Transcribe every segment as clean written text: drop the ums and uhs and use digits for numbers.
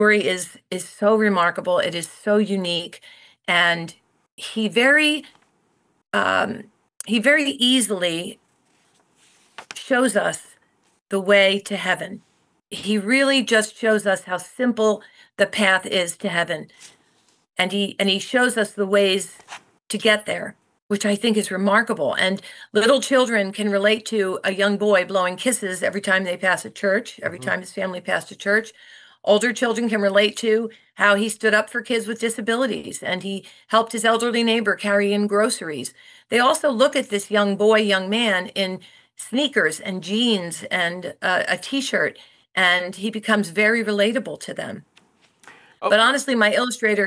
story is so remarkable. It is so unique, and he very um, he very easily shows us the way to heaven. He really just shows us how simple the path is to heaven, and he shows us the ways to get there, which I think is remarkable. And little children can relate to a young boy blowing kisses every time they pass a church, every time his family passed a church. Older children can relate to how he stood up for kids with disabilities and he helped his elderly neighbor carry in groceries. They also look at this young boy, young man in sneakers and jeans and a t-shirt, and he becomes very relatable to them. But honestly, my illustrator,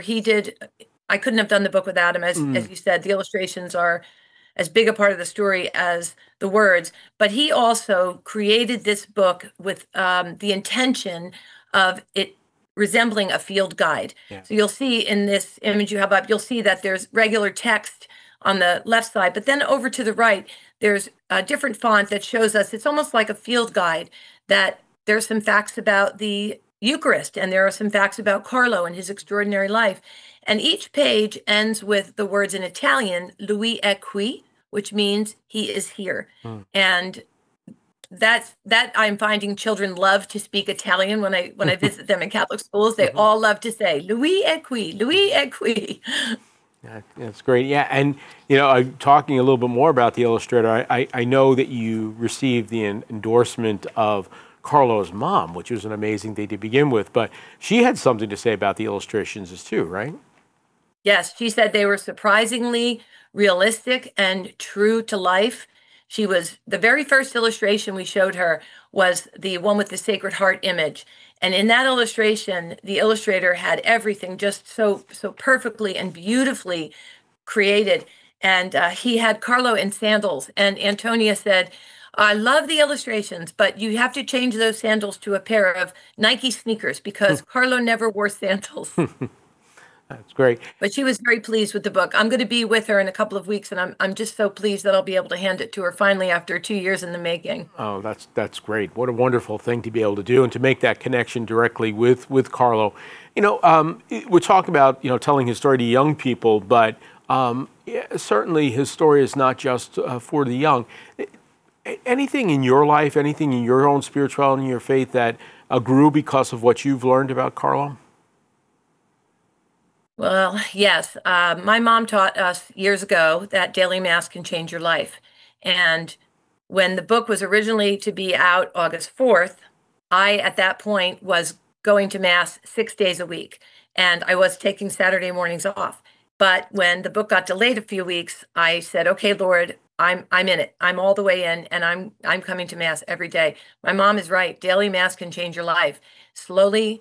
I couldn't have done the book without him. As you said, the illustrations are as big a part of the story as the words. But he also created this book with the intention of it resembling a field guide. Yeah. So you'll see in this image you have up, you'll see that there's regular text on the left side, but then over to the right, there's a different font that shows us, it's almost like a field guide, that there's some facts about the Eucharist, and there are some facts about Carlo and his extraordinary life. And each page ends with the words in Italian, Lui è qui, which means he is here. And that I'm finding children love to speak Italian when I visit them in Catholic schools. They all love to say, Lui è qui, Lui è qui. That's great. Yeah, and talking a little bit more about the illustrator, I know that you received the endorsement of Carlo's mom, which was an amazing thing to begin with, but she had something to say about the illustrations too, right? Yes, she said they were surprisingly realistic and true to life. The very first illustration we showed her was the one with the Sacred Heart image. And in that illustration, the illustrator had everything just so perfectly and beautifully created. And he had Carlo in sandals. And Antonia said, I love the illustrations, but you have to change those sandals to a pair of Nike sneakers because Carlo never wore sandals. That's great. But she was very pleased with the book. I'm going to be with her in a couple of weeks, and I'm just so pleased that I'll be able to hand it to her finally after 2 years in the making. Oh, that's great. What a wonderful thing to be able to do and to make that connection directly with Carlo. We're talking about telling his story to young people, but certainly his story is not just for the young. Anything in your life, anything in your own spirituality and your faith that grew because of what you've learned about Carlo? Well, yes. My mom taught us years ago that daily Mass can change your life. And when the book was originally to be out August 4th, I, at that point, was going to Mass 6 days a week. And I was taking Saturday mornings off. But when the book got delayed a few weeks, I said, okay, Lord, I'm in it. I'm all the way in, and I'm coming to Mass every day. My mom is right. Daily Mass can change your life. Slowly,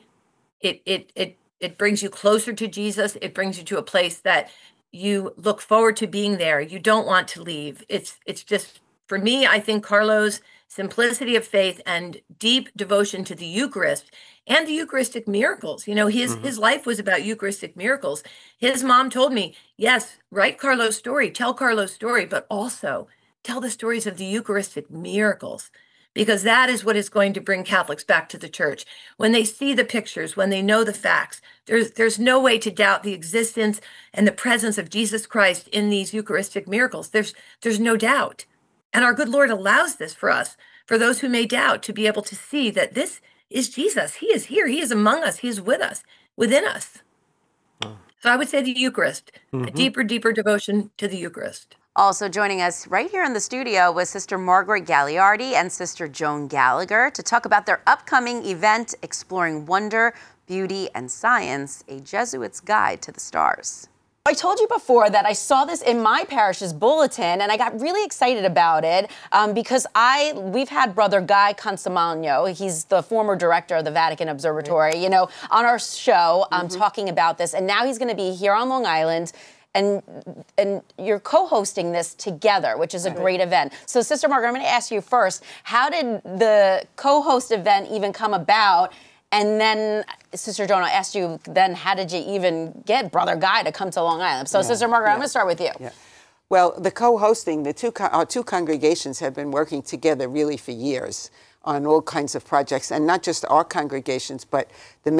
it brings you closer to Jesus. It brings you to a place that you look forward to being there. You don't want to leave. It's just, for me, I think Carlo's simplicity of faith and deep devotion to the Eucharist and the Eucharistic miracles. His life was about Eucharistic miracles. His mom told me, yes, write Carlo's story, tell Carlo's story, but also tell the stories of the Eucharistic miracles, because that is what is going to bring Catholics back to the church. When they see the pictures, when they know the facts, there's no way to doubt the existence and the presence of Jesus Christ in these Eucharistic miracles. There's no doubt. And our good Lord allows this for us, for those who may doubt, to be able to see that this is Jesus. He is here. He is among us. He is with us, within us. So I would say the Eucharist, a deeper devotion to the Eucharist. Also joining us right here in the studio was Sister Margaret Gagliardi and Sister Joan Gallagher to talk about their upcoming event, Exploring Wonder, Beauty, and Science, a Jesuit's Guide to the Stars. I told you before that I saw this in my parish's bulletin, and I got really excited about it because we've had Brother Guy Consolmagno, he's the former director of the Vatican Observatory, on our show talking about this, and now he's going to be here on Long Island. And you're co-hosting this together, which is a great event. So, Sister Margaret, I'm going to ask you first, how did the co-host event even come about? And then, Sister Joan, I asked you then, how did you even get Brother Guy to come to Long Island? So, Sister Margaret, I'm going to start with you. Yeah. Well, the co-hosting, our two congregations have been working together really for years on all kinds of projects, and not just our congregations, but the